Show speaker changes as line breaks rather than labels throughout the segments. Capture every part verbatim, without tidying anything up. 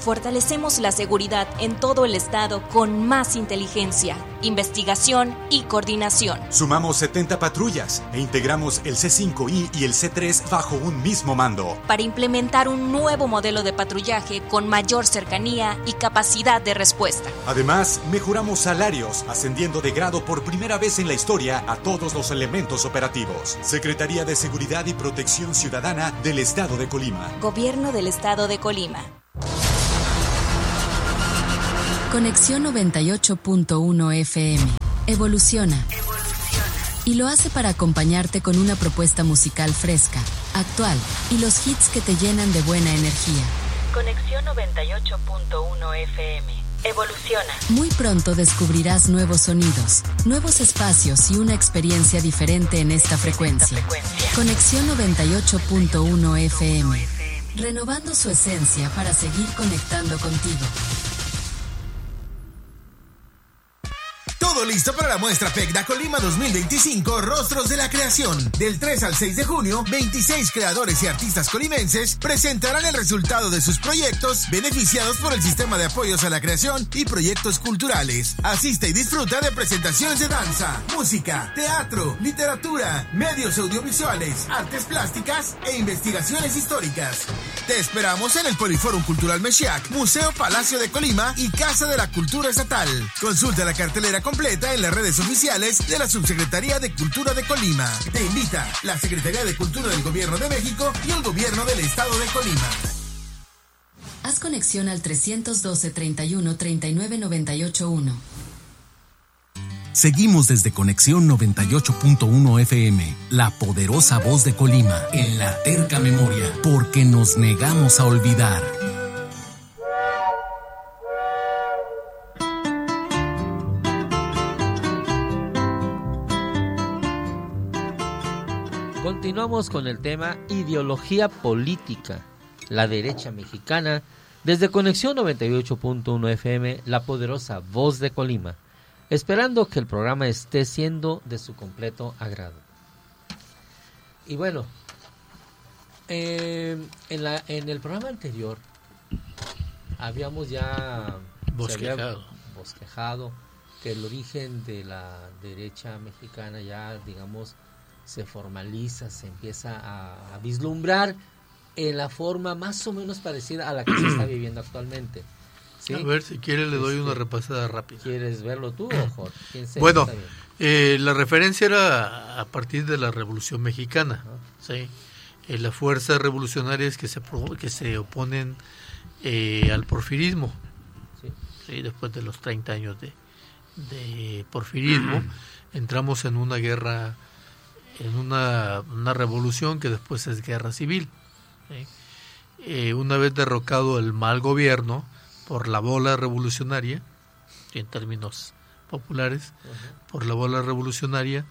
fortalecemos la seguridad en todo el estado con más inteligencia, investigación y coordinación.
Sumamos setenta patrullas e integramos el C cinco I y el C tres bajo un mismo mando.
Para implementar un nuevo modelo de patrullaje con mayor cercanía y capacidad de respuesta.
Además, mejoramos salarios, ascendiendo de grado por primera vez en la historia a todos los elementos operativos. Secretaría de Seguridad y Protección Ciudadana del Estado de Colima.
Gobierno del Estado de Colima.
Conexión noventa y ocho punto uno F M. Evoluciona.
Evoluciona.
Y lo hace para acompañarte con una propuesta musical fresca, actual y los hits que te llenan de buena energía.
Conexión noventa y ocho punto uno F M. Evoluciona.
Muy pronto descubrirás nuevos sonidos, nuevos espacios y una experiencia diferente en esta frecuencia.
Esta frecuencia.
Conexión noventa y ocho punto uno F M. Renovando su esencia para seguir conectando contigo.
Todo listo para la muestra PECDA Colima dos mil veinticinco, Rostros de la Creación. Del tres al seis de junio, veintiséis creadores y artistas colimenses presentarán el resultado de sus proyectos beneficiados por el Sistema de Apoyos a la Creación y Proyectos Culturales. Asiste y disfruta de presentaciones de danza, música, teatro, literatura, medios audiovisuales, artes plásticas e investigaciones históricas. Te esperamos en el Poliforum Cultural Mexiac, Museo Palacio de Colima y Casa de la Cultura Estatal. Consulta la cartelera completa en las redes oficiales de la Subsecretaría de Cultura de Colima. Te invita la Secretaría de Cultura del Gobierno de México y el Gobierno del Estado de Colima.
Haz conexión al trescientos doce, treinta y uno, treinta y nueve, noventa y ocho uno.
Seguimos desde Conexión noventa y ocho punto uno F M, la poderosa voz de Colima, en la terca memoria, porque nos negamos a olvidar.
Continuamos con el tema ideología política, la derecha mexicana, desde Conexión noventa y ocho punto uno F M, la poderosa voz de Colima, esperando que el programa esté siendo de su completo agrado. Y bueno, eh, en, la, en el programa anterior habíamos ya
bosquejado.
bosquejado que el origen de la derecha mexicana ya, digamos, se formaliza, se empieza a, a vislumbrar en la forma más o menos parecida a la que se está viviendo actualmente. ¿Sí?
A ver, si quieres le doy
este,
una repasada rápida.
¿Quieres verlo tú o Jorge? ¿Quién sea?
Bueno, eh, la referencia era a partir de la Revolución Mexicana, uh-huh. ¿sí? Eh, las fuerzas revolucionarias que se que se oponen eh, al porfirismo, ¿sí? ¿sí? Después de los treinta años de, de porfirismo, entramos en una guerra, en una, una revolución que después es guerra civil. ¿sí? Eh, una vez derrocado el mal gobierno por la bola revolucionaria, en términos populares, uh-huh. por la bola revolucionaria,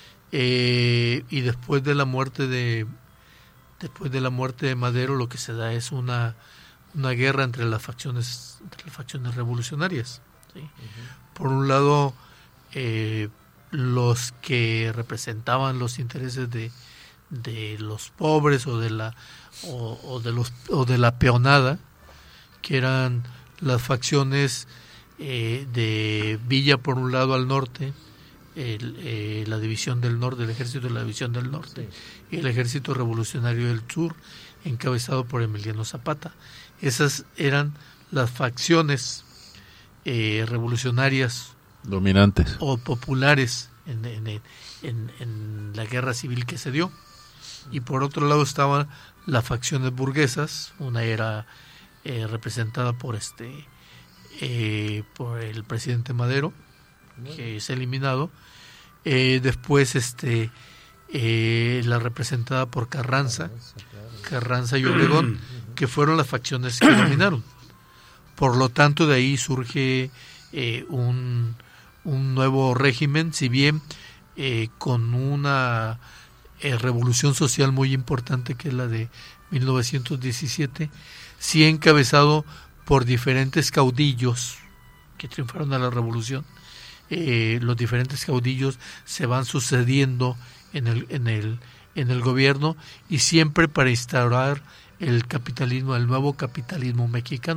eh, y después de la muerte de después de la muerte de Madero, lo que se da es una una guerra entre las facciones entre las facciones revolucionarias. ¿sí? Uh-huh. Por un lado, eh, los que representaban los intereses de, de los pobres o de la o, o de los o de la peonada, que eran las facciones eh, de Villa por un lado al norte, el, eh, la división del norte, el ejército de la división del norte, sí. y el ejército revolucionario del sur, encabezado por Emiliano Zapata. Esas eran las facciones eh, revolucionarias
dominantes
o populares en, en, en, en la guerra civil que se dio. Y por otro lado estaban las facciones burguesas. Una era eh, representada por este eh, por el presidente Madero, que es eliminado. Eh, después este eh, la representada por Carranza, Carranza y Obregón, que fueron las facciones que dominaron. Por lo tanto, de ahí surge eh, un un nuevo régimen, si bien eh, con una eh, revolución social muy importante, que es la de mil novecientos diecisiete, sí encabezado por diferentes caudillos que triunfaron a la revolución. Eh, los diferentes caudillos se van sucediendo en el en el en el gobierno, y siempre para instaurar el capitalismo, el nuevo capitalismo mexicano.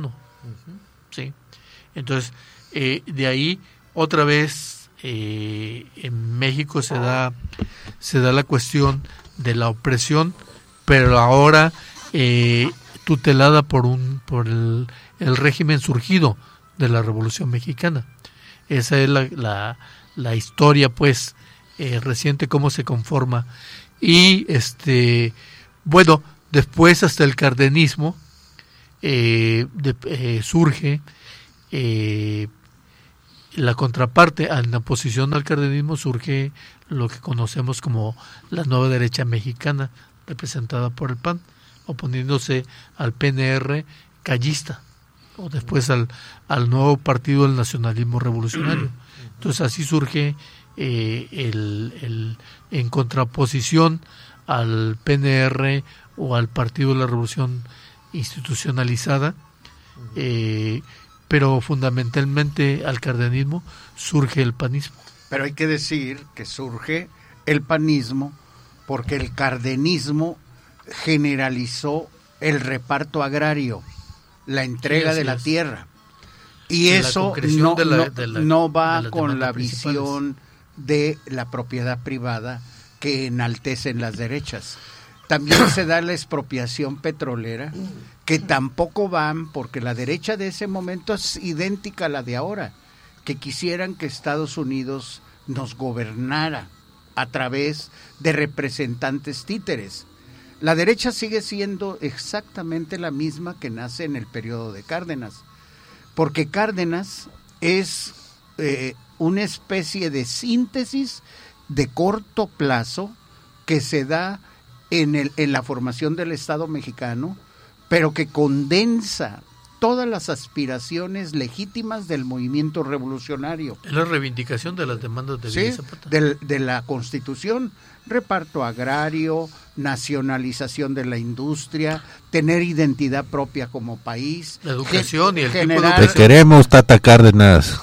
Uh-huh. Sí. Entonces, eh, de ahí, otra vez, eh, en México se da, se da la cuestión de la opresión, pero ahora eh, tutelada por un por el, el régimen surgido de la Revolución Mexicana. Esa es la, la, la historia, pues, eh, reciente, cómo se conforma. Y, este bueno, después hasta el cardenismo eh, de, eh, surge eh, la contraparte, en la oposición al cardenismo surge lo que conocemos como la nueva derecha mexicana, representada por el P A N, oponiéndose al P N R callista, o después al, al nuevo partido del nacionalismo revolucionario. Entonces así surge eh, el, el en contraposición al P N R o al Partido de la Revolución institucionalizada, eh, pero fundamentalmente al cardenismo surge el panismo.
Pero hay que decir que surge el panismo porque el cardenismo generalizó el reparto agrario, la entrega sí, de la es. tierra. Y de eso no, de la, de la, no va de con la visión de la propiedad privada que enaltecen las derechas. También se da la expropiación petrolera, que tampoco van, porque la derecha de ese momento es idéntica a la de ahora, que quisieran que Estados Unidos nos gobernara a través de representantes títeres. La derecha sigue siendo exactamente la misma que nace en el periodo de Cárdenas, porque Cárdenas es eh, una especie de síntesis de corto plazo que se da en, el, en la formación del Estado mexicano, pero que condensa todas las aspiraciones legítimas del movimiento revolucionario.
Es la reivindicación de las demandas de
sí, Zapata. De, de la Constitución, reparto agrario, nacionalización de la industria, tener identidad propia como país.
La educación y el
generar,
tipo de... Te queremos, Tata Cárdenas.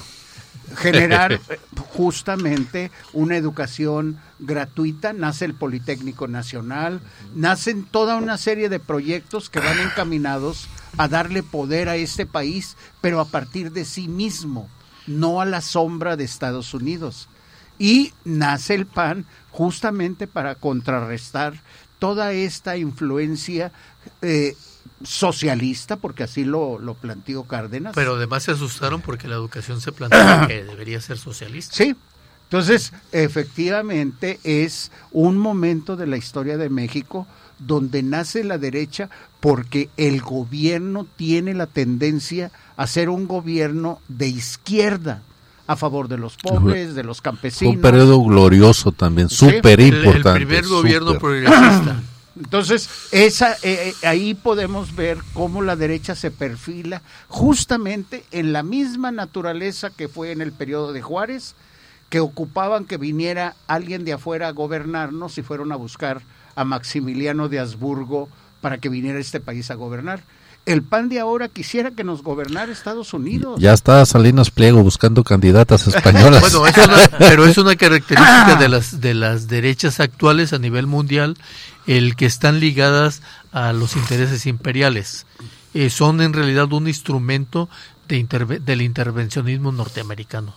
Generar justamente una educación gratuita, nace el Politécnico Nacional, nacen toda una serie de proyectos que van encaminados a darle poder a este país, pero a partir de sí mismo, no a la sombra de Estados Unidos. Y nace el P A N justamente para contrarrestar toda esta influencia eh, socialista, porque así lo, lo planteó Cárdenas.
Pero además se asustaron porque la educación se plantea que debería ser socialista.
Sí, entonces efectivamente es un momento de la historia de México donde nace la derecha porque el gobierno tiene la tendencia a ser un gobierno de izquierda, a favor de los pobres, de los campesinos.
Fue un periodo glorioso también, súper sí, importante.
El primer gobierno super. progresista.
Entonces, esa eh, ahí podemos ver cómo la derecha se perfila justamente en la misma naturaleza que fue en el periodo de Juárez, que ocupaban que viniera alguien de afuera a gobernarnos y fueron a buscar a Maximiliano de Habsburgo para que viniera a este país a gobernar. El P A N de ahora quisiera que nos gobernara Estados Unidos.
Ya está Salinas Pliego buscando candidatas españolas.
Bueno, es una, pero es una característica de las de las derechas actuales a nivel mundial, el que están ligadas a los intereses imperiales. Eh, son en realidad un instrumento de interve- del intervencionismo norteamericano.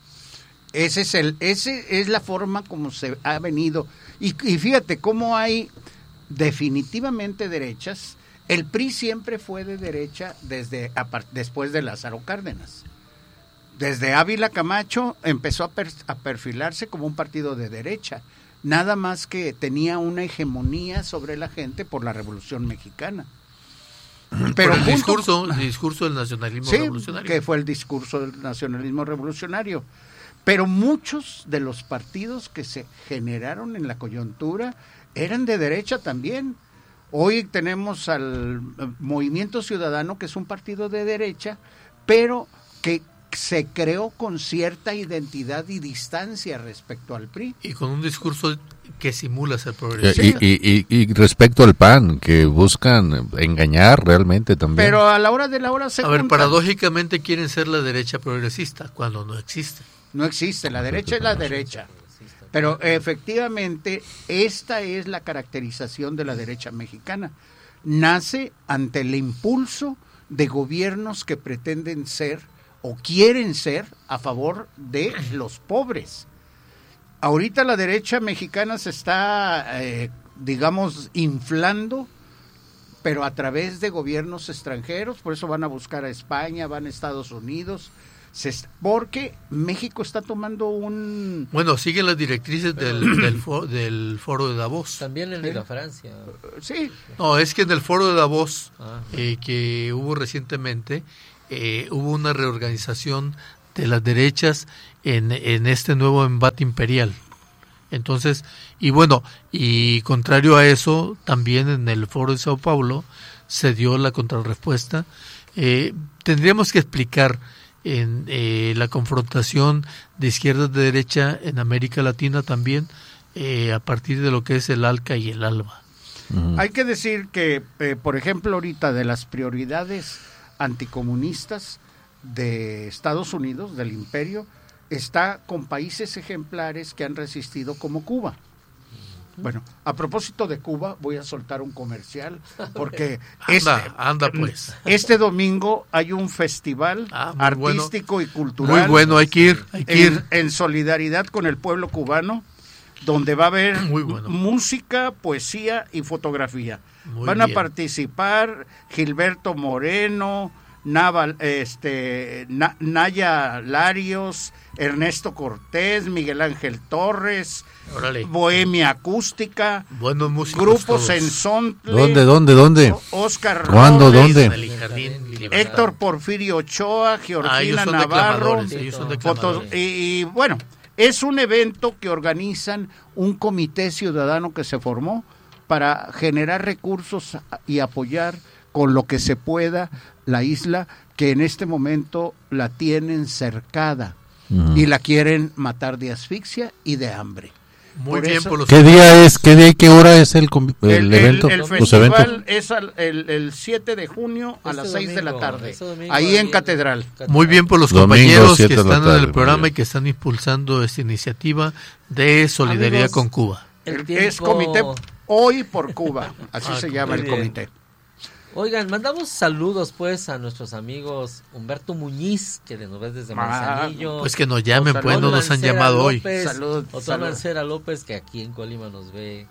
Ese es el, ese es la forma como se ha venido. Y, y fíjate cómo hay definitivamente derechas. El P R I siempre fue de derecha desde a, después de Lázaro Cárdenas. Desde Ávila Camacho empezó a, per, a perfilarse como un partido de derecha, nada más que tenía una hegemonía sobre la gente por la Revolución Mexicana.
Pero el junto, discurso, el discurso del nacionalismo
sí,
revolucionario.
Que fue el discurso del nacionalismo revolucionario. Pero muchos de los partidos que se generaron en la coyuntura eran de derecha también. Hoy tenemos al Movimiento Ciudadano, que es un partido de derecha, pero que se creó con cierta identidad y distancia respecto al P R I.
Y con un discurso que simula ser progresista.
Y, y, y, y respecto al P A N, que buscan engañar realmente también.
Pero a la hora de la hora se
A juntan. ver, paradójicamente quieren ser la derecha progresista, cuando no existe.
No existe, la derecha es la derecha. Pero efectivamente, esta es la caracterización de la derecha mexicana. Nace ante el impulso de gobiernos que pretenden ser o quieren ser a favor de los pobres. Ahorita la derecha mexicana se está, eh, digamos, inflando, pero a través de gobiernos extranjeros, por eso van a buscar a España, van a Estados Unidos, se, porque México está tomando un...
Bueno, siguen las directrices del, del, foro, del foro de Davos.
También en Liga Francia.
Sí.
No, es que en el foro de Davos, ah. eh, que hubo recientemente, eh, hubo una reorganización de las derechas en, en este nuevo embate imperial. Entonces, y bueno, y contrario a eso, también en el foro de Sao Paulo se dio la contrarrespuesta. Eh, tendríamos que explicar en eh, la confrontación de izquierda de derecha en América Latina también, eh, a partir de lo que es el ALCA y el ALBA.
Uh-huh. Hay que decir que, eh, por ejemplo, ahorita de las prioridades anticomunistas de Estados Unidos, del imperio, está con países ejemplares que han resistido como Cuba. Bueno, a propósito de Cuba, voy a soltar un comercial, porque este,
anda, anda pues.
este domingo hay un festival ah, artístico
bueno.
y cultural.
Muy bueno, hay que ir, hay que
en,
ir.
en solidaridad con el pueblo cubano, donde va a haber Muy bueno. música, poesía y fotografía. Muy Van bien. a participar Gilberto Moreno, Naval, este, Na, Naya Larios, Ernesto Cortés, Miguel Ángel Torres,
Órale.
Bohemia Acústica,
Buenos músicos
Grupos
todos.
en Sontle,
¿Dónde, dónde, dónde?
Oscar
¿Cuándo,
Robles,
dónde?
Héctor Porfirio Ochoa, Georgina
ah,
Navarro,
fotos,
y, y bueno, es un evento que organizan un comité ciudadano que se formó para generar recursos y apoyar con lo que se pueda la isla, que en este momento la tienen cercada uh-huh. y la quieren matar de asfixia y de hambre.
Muy
por
bien,
eso,
por los
¿Qué día es? ¿Qué día y qué hora es el, el,
el
evento?
El, el festival es al, el, el siete de junio a este las seis domingo, de la tarde, domingo, ahí en Catedral.
Muy bien por los domingo, compañeros que están tarde, en el programa y que están impulsando esta iniciativa de solidaridad Amigos, con Cuba.
El tiempo... Es Comité Hoy por Cuba, así ah, se llama el comité.
Oigan, mandamos saludos pues a nuestros amigos Humberto Muñiz, que nos ves desde Manzanillo.
Ah, pues que nos llamen, pues no nos han llamado
López,
hoy.
Salud, Otón Mancera López, que aquí en Colima nos ve.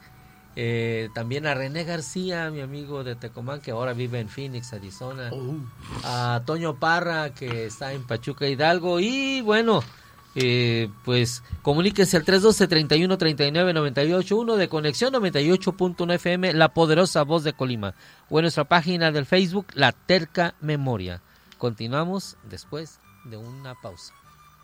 Eh, también a René García, mi amigo de Tecomán, que ahora vive en Phoenix, Arizona. Oh. A Toño Parra, que está en Pachuca, Hidalgo. Y bueno, eh, pues comuníquese al tres uno dos, tres uno, tres nueve, nueve ocho uno de Conexión noventa y ocho punto uno F M, La Poderosa Voz de Colima, o en nuestra página del Facebook, La Terca Memoria. Continuamos después de una pausa.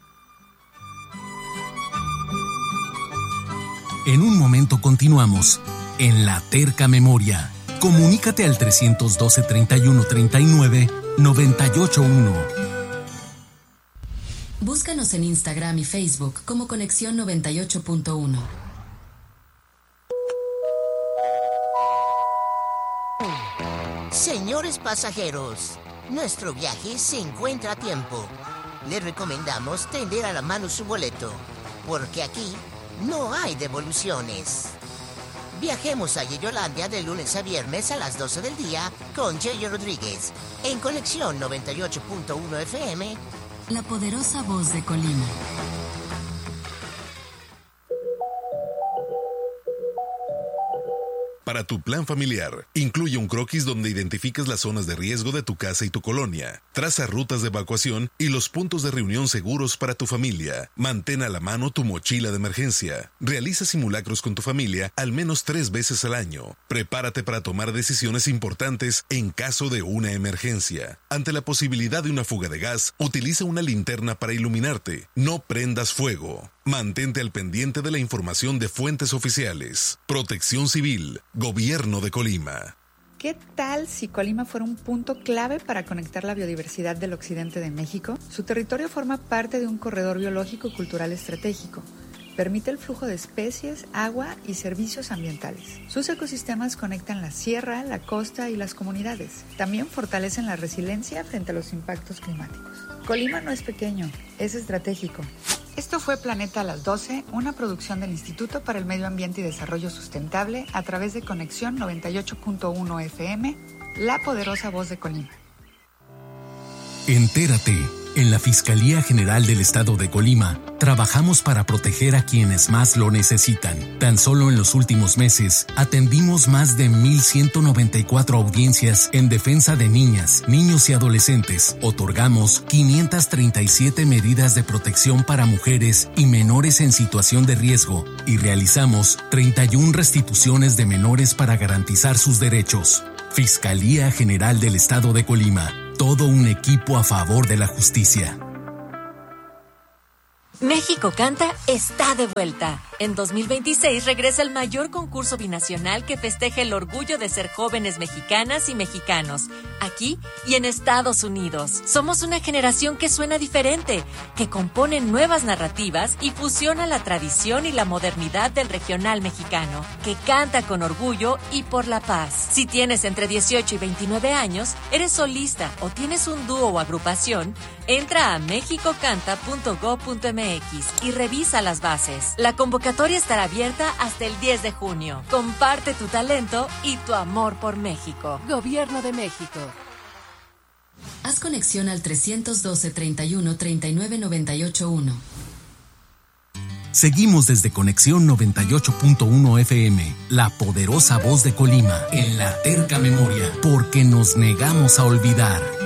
En un momento continuamos en La Terca Memoria. Comunícate al tres uno dos, tres uno, tres nueve, nueve ocho uno.
Búscanos en Instagram y Facebook como Conexión noventa y ocho punto uno.
Señores pasajeros, nuestro viaje se encuentra a tiempo. Les recomendamos tener a la mano su boleto, porque aquí no hay devoluciones. Viajemos a Yeyolandia de lunes a viernes a las doce del día con Yeyo Rodríguez en Conexión noventa y ocho punto uno F M.
La Poderosa Voz de Colima.
Para tu plan familiar, incluye un croquis donde identifiques las zonas de riesgo de tu casa y tu colonia. Traza rutas de evacuación y los puntos de reunión seguros para tu familia. Mantén a la mano tu mochila de emergencia. Realiza simulacros con tu familia al menos tres veces al año. Prepárate para tomar decisiones importantes en caso de una emergencia. Ante la posibilidad de una fuga de gas, utiliza una linterna para iluminarte. No prendas fuego. Mantente al pendiente de la información de fuentes oficiales. Protección Civil, Gobierno de Colima.
¿Qué tal si Colima fuera un punto clave para conectar la biodiversidad del occidente de México? Su territorio forma parte de un corredor biológico cultural estratégico. Permite el flujo de especies, agua y servicios ambientales. Sus ecosistemas conectan la sierra, la costa y las comunidades. También fortalecen la resiliencia frente a los impactos climáticos. Colima no es pequeño, es estratégico. Esto fue Planeta a las doce, una producción del Instituto para el Medio Ambiente y Desarrollo Sustentable a través de Conexión noventa y ocho punto uno F M, La Poderosa Voz de Colima.
Entérate. En la Fiscalía General del Estado de Colima, trabajamos para proteger a quienes más lo necesitan. Tan solo en los últimos meses, atendimos más de mil ciento noventa y cuatro audiencias en defensa de niñas, niños y adolescentes. Otorgamos quinientas treinta y siete medidas de protección para mujeres y menores en situación de riesgo y realizamos treinta y una restituciones de menores para garantizar sus derechos. Fiscalía General del Estado de Colima. Todo un equipo a favor de la justicia.
México Canta está de vuelta. En dos mil veintiséis regresa el mayor concurso binacional que festeja el orgullo de ser jóvenes mexicanas y mexicanos, aquí y en Estados Unidos. Somos una generación que suena diferente, que compone nuevas narrativas y fusiona la tradición y la modernidad del regional mexicano, que canta con orgullo y por la paz. Si tienes entre dieciocho y veintinueve años, eres solista o tienes un dúo o agrupación, entra a mexico canta punto gob punto m x y revisa las bases. La convocatoria estará abierta hasta el diez de junio. Comparte tu talento y tu amor por México. Gobierno de México.
Haz conexión al trescientos doce, treinta y uno, treinta y nueve, noventa y ocho uno.
Seguimos desde Conexión noventa y ocho punto uno F M, la poderosa voz de Colima, en la terca memoria, porque nos negamos a olvidar.